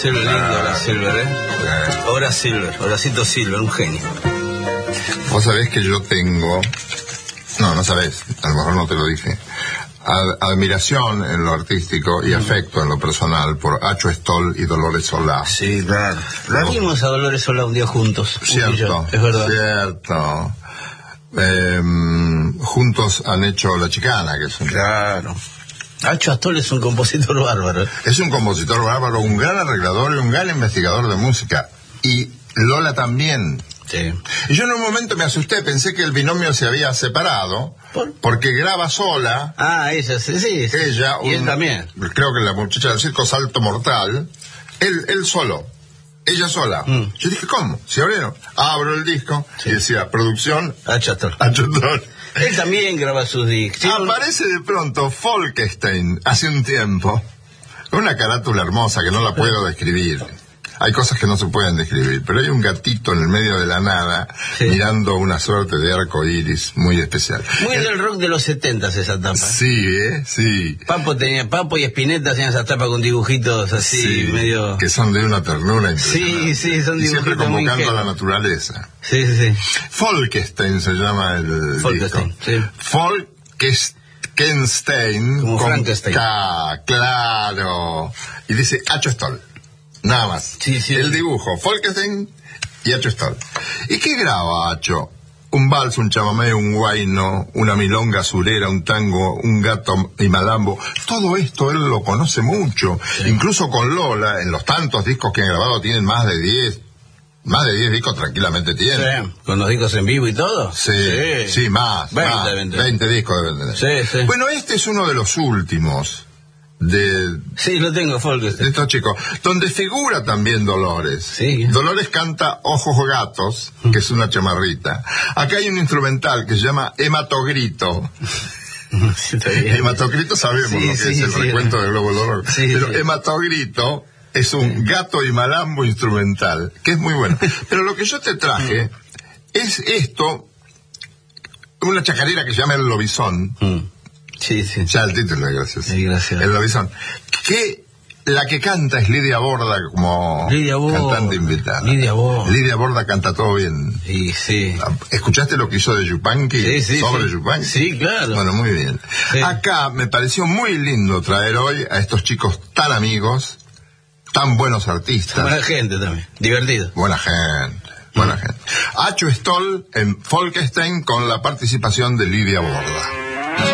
Silver, lindo, Horace Silver, Horacito Silver, un genio. Vos sabés que yo tengo, no sabés, a lo mejor no te lo dije, admiración en lo artístico y afecto en lo personal por Acho Stoll y Dolores Solá. Sí, claro. La vimos a Dolores Solá un día juntos. Cierto, es verdad. Cierto. Juntos han hecho La Chicana, que es un... Claro. Acho Stoll es un compositor bárbaro. Es un compositor bárbaro, un gran arreglador y un gran investigador de música. Y Lola también. Sí. Y yo en un momento me asusté, pensé que el binomio se había separado, porque graba sola. Ah, ella, sí. Ella, y él también. Creo que la muchacha del circo Salto Mortal, él solo, ella sola. Yo dije, ¿cómo? Si abrieron, abro el disco y decía, producción Acho Stoll. Él también graba sus discos. Aparece de pronto Folkestein hace un tiempo, con una carátula hermosa que no la puedo describir. Hay cosas que no se pueden describir, pero hay un gatito en el medio de la nada, mirando una suerte de arco iris muy especial. Muy del rock de los 70 esa tapa. Sí, sí. Papo y Spinetta hacían esa tapa con dibujitos así, medio... que son de una ternura impresionante. Sí, son dibujitos. Y siempre convocando a la naturaleza. Sí. Folkestein se llama el disco. Sí. Folkestein. Como Frankenstein. Claro. Y dice Acho Stoll. Nada más. Sí. El dibujo, Folkestein y Acho Stoll. ¿Y qué graba Acho? Un vals, un chamamé, un huayno, una milonga surera, un tango, un gato y malambo. Todo esto él lo conoce mucho. Sí. Incluso con Lola, en los tantos discos que han grabado, tienen más de 10 discos tranquilamente tienen. Sí, con los discos en vivo y todo. Sí, más. 20 discos deben tener. Sí. Bueno, este es uno de los últimos. Sí, lo tengo, de estos chicos, donde figura también Dolores. Sí. Dolores canta Ojos Gatos, que es una chamarrita. Acá hay un instrumental que se llama Hematogrito. Hematogrito sabemos lo que es el recuento del globo dolor. Pero Hematogrito es un gato y malambo instrumental, que es muy bueno. Pero lo que yo te traje es esto, una chacarera que se llama El Lobizón. Sí. Ya el título es gracioso. Sí, gracias. El Lobizón. Que la que canta es Lidia Borda como cantante invitada. Lidia Borda canta todo bien. Sí. ¿Escuchaste lo que hizo de Yupanqui? Sobre Yupanqui. Sí, claro. Bueno, muy bien. Sí. Acá me pareció muy lindo traer hoy a estos chicos tan amigos, tan buenos artistas. Buena gente también. Divertido. Buena gente. Acho Stoll en Folkestein con la participación de Lidia Borda.